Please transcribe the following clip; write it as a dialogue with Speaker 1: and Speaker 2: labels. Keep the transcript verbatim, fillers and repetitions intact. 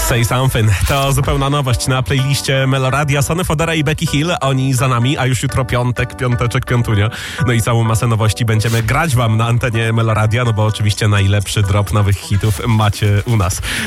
Speaker 1: Say Something to zupełna nowość na playliście Meloradia. Sonny Fodera i Becky Hill, oni za nami, a już jutro piątek, piąteczek, piątunia. No i całą masę nowości będziemy grać wam na antenie Meloradia, no bo oczywiście najlepszy drop nowych hitów macie u nas.